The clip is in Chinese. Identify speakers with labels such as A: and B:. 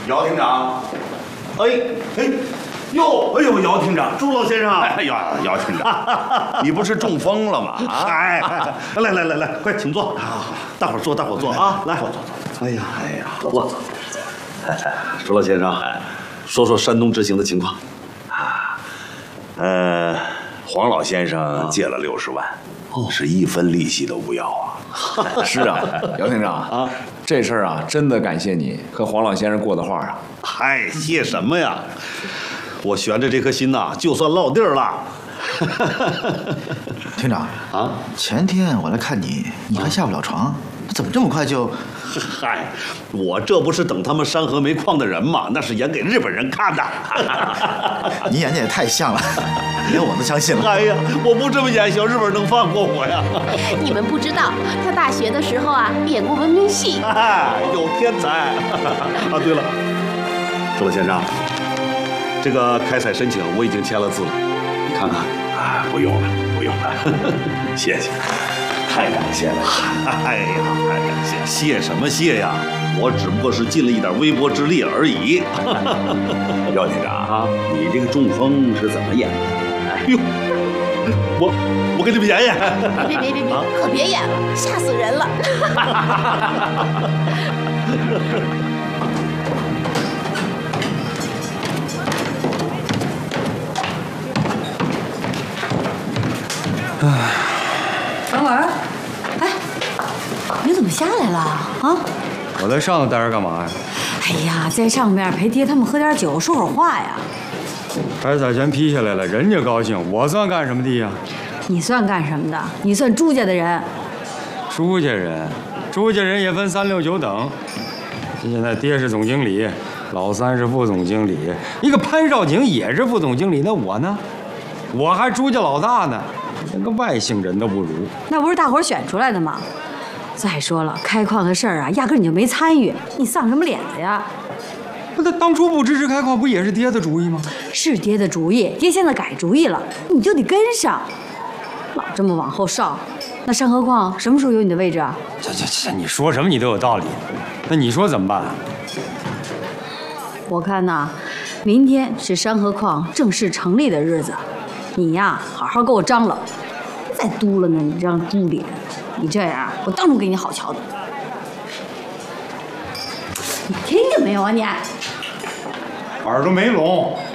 A: 姚厅长，
B: 哎，哟，哎呦，姚厅长，朱老先生，
A: 哎呀，姚厅长，你不是中风了吗？
B: 哎，来，快请坐。大伙儿坐啊！来，坐。哎呀，坐。朱老先生，说说山东执行的情况。
A: 黄老先生借了60万，是一分利息都不要啊。
C: 是啊，姚厅长啊，这事儿啊，真的感谢你和黄老先生过的话啊。
B: 嗨，谢什么呀？我悬着这颗心呐，就算落地儿了。
D: 厅长
B: 啊，
D: 前天我来看你，你还下不了床，怎么这么快就？
B: 嗨，我这不是等他们山河煤矿的人吗？那是演给日本人看的。
D: 你演的也太像了，连我都相信了。
B: 哎呀，我不这么演，小日本能放过我呀？
E: 你们不知道，他大学的时候啊，演过文明戏。
B: 有天才。啊，对了，朱老先生，这个开采申请我已经签了字了，你看看。
A: 不用了，谢谢，太感谢了。
B: 哎呀，太感谢，谢什么谢呀？我只不过是尽了一点微薄之力而已。
A: 姚厅长啊，你这个中风是怎么演的？
B: 哟，我给你们演演。
E: 别，可别演了，吓死人了。
F: 等会儿，哎，你怎么下来了啊？
G: 我在上头待着干嘛呀？
F: 哎呀，在上面陪爹他们喝点酒，说会儿话呀。
G: 开采权批下来了，人家高兴，我算干什么的呀？
F: 你算干什么的？你算朱家的人。
G: 朱家人也分3、6、9等。现在爹是总经理，老三是副总经理，一个潘少景也是副总经理，那我呢？我还朱家老大呢，连个外姓人都不如。
F: 那不是大伙儿选出来的吗？再说了，开矿的事儿啊，压根你就没参与，你丧什么脸子呀？
G: 那他当初不支持开矿，不也是爹的主意吗？
F: 是爹的主意，爹现在改主意了，你就得跟上。老这么往后稍，那山河矿什么时候有你的位置啊？
G: 这，你说什么你都有道理。那你说怎么办？
F: 我看呐，明天是山河矿正式成立的日子，你呀，好好给我张罗，再嘟了呢你这张猪脸，你这样我当初给你好瞧的。你听见没有啊你？
G: 耳朵没聋。